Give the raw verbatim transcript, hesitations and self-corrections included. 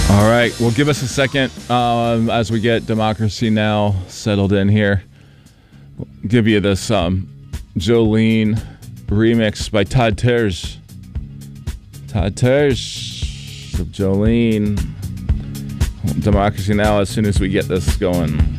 All right, well, give us a second um, as we get Democracy Now! Settled in here. We'll give you this um, Jolene remix by Todd Terz. Todd Terz of Jolene. Democracy Now! As soon as we get this going.